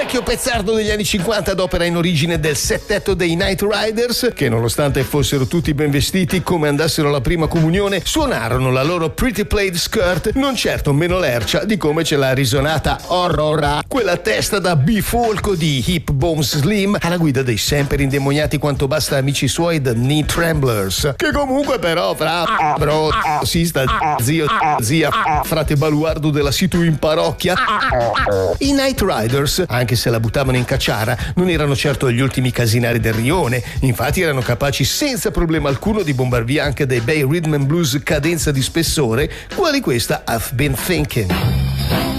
vecchio pezzardo degli anni 50 ad opera in origine del settetto dei Night Riders, che nonostante fossero tutti ben vestiti come andassero alla prima comunione, suonarono la loro Pretty Plaid Skirt non certo meno lercia di come ce l'ha risonata Aurora, quella testa da bifolco di Hip Bones Slim alla guida dei sempre indemoniati quanto basta amici suoi The Knee Tremblers, che comunque però fra bro, sista, zio, zia, frate baluardo della situ in parrocchia, i Night Riders, anche se la buttavano in cacciara, non erano certo gli ultimi casinari del rione. Infatti erano capaci senza problema alcuno di bombar via anche dei bei rhythm and blues cadenza di spessore, quali questa I've Been Thinking.